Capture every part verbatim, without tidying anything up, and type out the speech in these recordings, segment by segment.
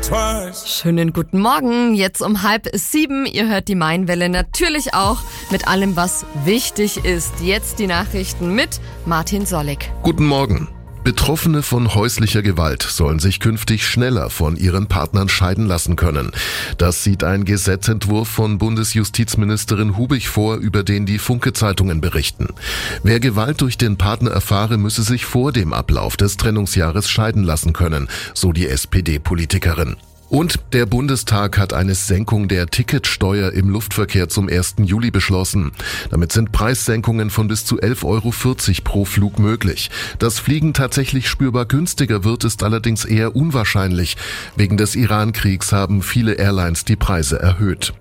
Schönen guten Morgen, jetzt um halb sieben. Ihr hört die Mainwelle natürlich auch mit allem, was wichtig ist. Jetzt die Nachrichten mit Martin Sollig. Guten Morgen. Betroffene von häuslicher Gewalt sollen sich künftig schneller von ihren Partnern scheiden lassen können. Das sieht ein Gesetzentwurf von Bundesjustizministerin Hubig vor, über den die Funke-Zeitungen berichten. Wer Gewalt durch den Partner erfahre, müsse sich vor dem Ablauf des Trennungsjahres scheiden lassen können, so die S P D-Politikerin. Und der Bundestag hat eine Senkung der Ticketsteuer im Luftverkehr zum ersten Juli beschlossen. Damit sind Preissenkungen von bis zu elf Euro vierzig pro Flug möglich. Dass Fliegen tatsächlich spürbar günstiger wird, ist allerdings eher unwahrscheinlich. Wegen des Iran-Kriegs haben viele Airlines die Preise erhöht.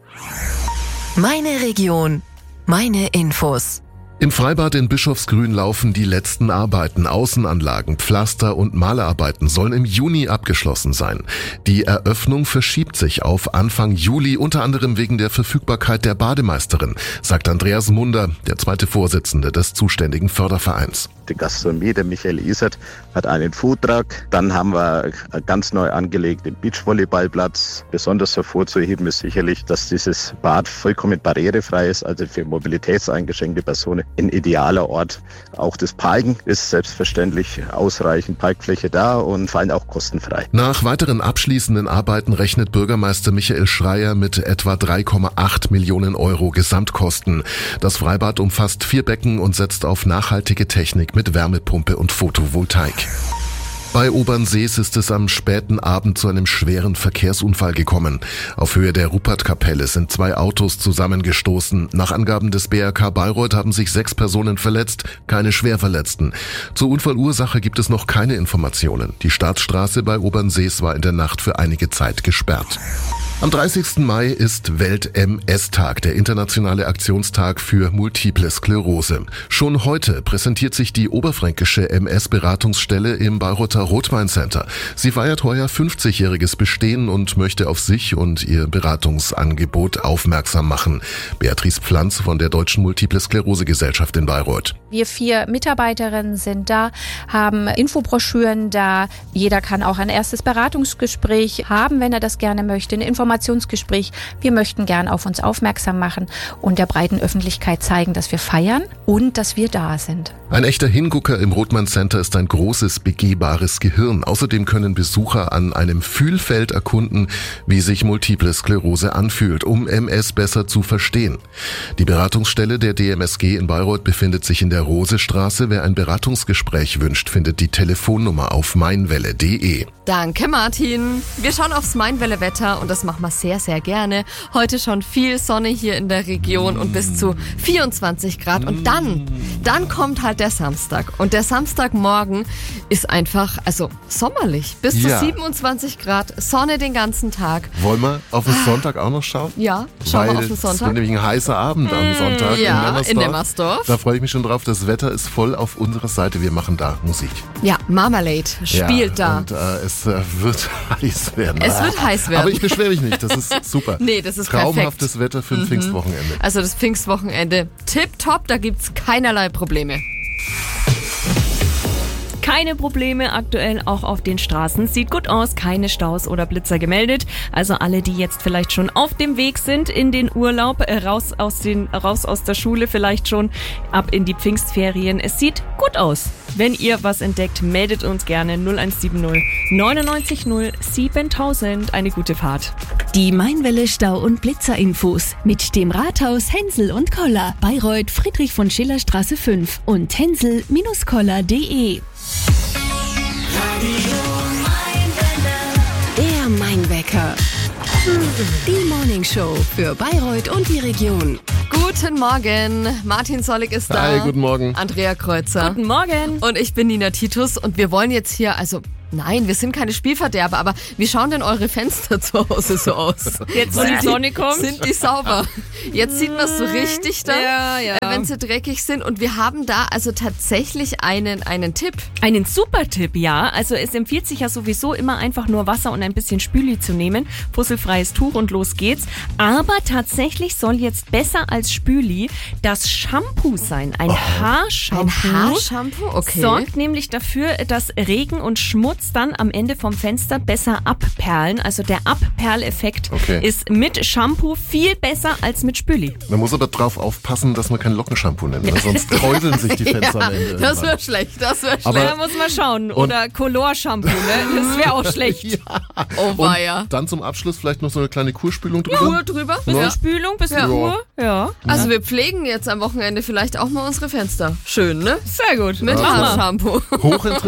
Meine Region, meine Infos. Im Freibad in Bischofsgrün laufen die letzten Arbeiten. Außenanlagen, Pflaster und Malerarbeiten sollen im Juni abgeschlossen sein. Die Eröffnung verschiebt sich auf Anfang Juli, unter anderem wegen der Verfügbarkeit der Bademeisterin, sagt Andreas Munder, der zweite Vorsitzende des zuständigen Fördervereins. Die Gastronomie, der Michael Isert, hat einen Foodtruck. Dann haben wir ganz neu angelegt den Beachvolleyballplatz. Besonders hervorzuheben ist sicherlich, dass dieses Bad vollkommen barrierefrei ist, also für mobilitätseingeschränkte Personen ein idealer Ort. Auch das Parken ist selbstverständlich ausreichend Parkfläche da und vor allem auch kostenfrei. Nach weiteren abschließenden Arbeiten rechnet Bürgermeister Michael Schreier mit etwa drei Komma acht Millionen Euro Gesamtkosten. Das Freibad umfasst vier Becken und setzt auf nachhaltige Technik mit Wärmepumpe und Photovoltaik. Bei Obernsees ist es am späten Abend zu einem schweren Verkehrsunfall gekommen. Auf Höhe der Ruppertkapelle sind zwei Autos zusammengestoßen. Nach Angaben des B R K Bayreuth haben sich sechs Personen verletzt, keine Schwerverletzten. Zur Unfallursache gibt es noch keine Informationen. Die Staatsstraße bei Obernsees war in der Nacht für einige Zeit gesperrt. Am dreißigsten Mai ist Welt-M S-Tag, der internationale Aktionstag für Multiple Sklerose. Schon heute präsentiert sich die oberfränkische M S-Beratungsstelle im Bayreuther Rothwein Center. Sie feiert heuer fünfzigjähriges Bestehen und möchte auf sich und ihr Beratungsangebot aufmerksam machen. Beatrice Pflanz von der Deutschen Multiple Sklerose Gesellschaft in Bayreuth. Wir vier Mitarbeiterinnen sind da, haben Infobroschüren da. Jeder kann auch ein erstes Beratungsgespräch haben, wenn er das gerne möchte, eine Informationsgespräch. Wir möchten gern auf uns aufmerksam machen und der breiten Öffentlichkeit zeigen, dass wir feiern und dass wir da sind. Ein echter Hingucker im Rothmann Center ist ein großes, begehbares Gehirn. Außerdem können Besucher an einem Fühlfeld erkunden, wie sich Multiple Sklerose anfühlt, um M S besser zu verstehen. Die Beratungsstelle der D M S G in Bayreuth befindet sich in der Rosestraße. Wer ein Beratungsgespräch wünscht, findet die Telefonnummer auf mainwelle punkt de. Danke, Martin. Wir schauen aufs Mainwelle-Wetter und das machen wir sehr, sehr gerne. Heute schon viel Sonne hier in der Region und bis zu vierundzwanzig Grad. Und dann, dann kommt halt der Samstag. Und der Samstagmorgen ist einfach, also sommerlich. Bis Ja. zu siebenundzwanzig Grad, Sonne den ganzen Tag. Wollen wir auf den Sonntag auch noch schauen? Ja, schauen wir Weil auf den es wird Sonntag. nämlich ein heißer Abend am Sonntag ja, in Nemmersdorf. in Nemmersdorf. Da freue ich mich schon drauf. Das Wetter ist voll auf unserer Seite. Wir machen da Musik. Ja, Marmalade spielt ja, da. Und äh, es äh, wird heiß werden. Es wird heiß werden. Aber ich beschwere mich nicht. Das ist super. Nee, das ist Traumhaftes perfekt. Wetter für ein Pfingstwochenende. Also das Pfingstwochenende tipptopp, da gibt's keinerlei Probleme. Keine Probleme aktuell auch auf den Straßen. Sieht gut aus, keine Staus oder Blitzer gemeldet. Also alle, die jetzt vielleicht schon auf dem Weg sind in den Urlaub, äh, raus aus den, raus aus der Schule vielleicht schon, ab in die Pfingstferien. Es sieht gut aus. Wenn ihr was entdeckt, meldet uns gerne null eins sieben null neunundneunzig null siebentausend. Eine gute Fahrt. Die Mainwelle Stau- und Blitzerinfos mit dem Rathaus Hensel und Koller, Bayreuth Friedrich von Schiller Straße fünf und hensel Bindestrich koller punkt de. Der Mainwecker. Die Morningshow für Bayreuth und die Region. Guten Morgen, Martin Sollig ist da. Hi, guten Morgen. Andrea Kreuzer. Guten Morgen. Und ich bin Nina Titus und wir wollen jetzt hier, also nein, wir sind keine Spielverderber, aber wie schauen denn eure Fenster zu Hause so aus? Jetzt, wo die Sonne kommt. Sind die sauber? Jetzt sieht man es so richtig da, Ja, ja. äh, wenn sie dreckig sind. Und wir haben da also tatsächlich einen, einen Tipp. Einen super Tipp, ja. Also es empfiehlt sich ja sowieso immer einfach nur Wasser und ein bisschen Spüli zu nehmen. Fusselfreies Tuch und los geht's. Aber tatsächlich soll jetzt besser als Spüli das Shampoo sein. Ein Haarshampoo. Ein Haarshampoo? Okay. Sorgt nämlich dafür, dass Regen und Schmutz wird's dann am Ende vom Fenster besser abperlen. Also der Abperleffekt Okay. ist mit Shampoo viel besser als mit Spüli. Man muss aber drauf aufpassen, dass man kein Lockenshampoo nimmt, ne? Sonst träuseln sich die Fenster am Ende. Das irgendwann. wäre schlecht, das wäre Aber- schlecht. Da muss man schauen. Oder Color-Shampoo, ne? Das wäre auch schlecht. Oh weia. Dann zum Abschluss vielleicht noch so eine kleine Kurspülung drüber. Kur drüber? Bisschen Ja. Spülung, bisschen Ja. Kur. Ja. Also wir pflegen jetzt am Wochenende vielleicht auch mal unsere Fenster. Schön, ne? Sehr gut. Mit Mach mal. Haarshampoo. Hochinteressant.